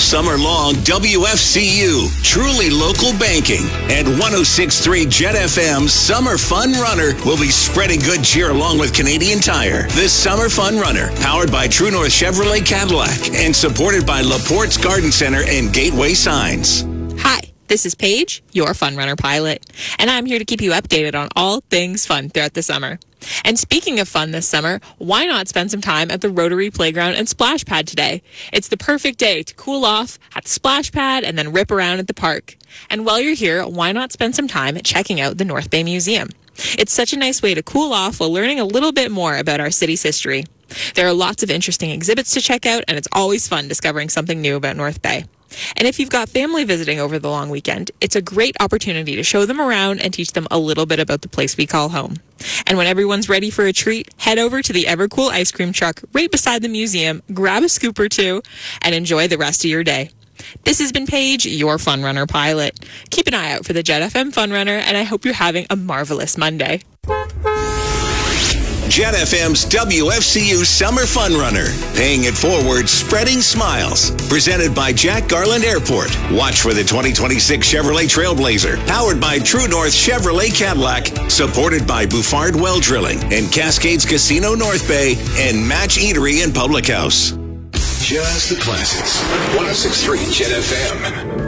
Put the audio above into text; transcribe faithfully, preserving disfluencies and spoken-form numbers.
summer long, W F C U, truly local banking, and one oh six point three Jet F M Summer Fun Runner will be spreading good cheer along with Canadian Tire. This Summer Fun Runner, powered by True North Chevrolet Cadillac and supported by Laporte's Garden Center and Gateway Signs. Hi, this is Paige, your Fun Runner pilot, and I'm here to keep you updated on all things fun throughout the summer. And speaking of fun this summer, why not spend some time at the Rotary Playground and Splash Pad today? It's the perfect day to cool off at the Splash Pad and then rip around at the park. And while you're here, why not spend some time checking out the North Bay Museum? It's such a nice way to cool off while learning a little bit more about our city's history. There are lots of interesting exhibits to check out, and it's always fun discovering something new about North Bay. And if you've got family visiting over the long weekend, it's a great opportunity to show them around and teach them a little bit about the place we call home. And when everyone's ready for a treat, head over to the Evercool ice cream truck right beside the museum, grab a scoop or two, and enjoy the rest of your day. This has been Paige, your Fun Runner pilot. Keep an eye out for the Jet F M Fun Runner, and I hope you're having a marvelous Monday. Jet F M's W F C U Summer Fun Runner. Paying it forward, spreading smiles. Presented by Jack Garland Airport. Watch for the twenty twenty-six Chevrolet Trailblazer. Powered by True North Chevrolet Cadillac. Supported by Bouffard Well Drilling and Cascades Casino North Bay and Match Eatery and Public House. Just the classics. one oh six point three Jet F M.